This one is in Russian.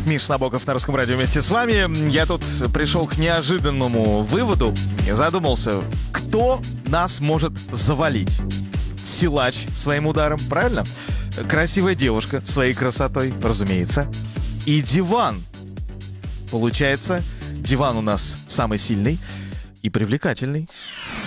Миш Набоков на Русском радио вместе с вами. Я тут пришел к неожиданному выводу и задумался, кто нас может завалить? Силач своим ударом, правильно? Красивая девушка своей красотой, разумеется. И диван. Получается, диван у нас самый сильный и привлекательный.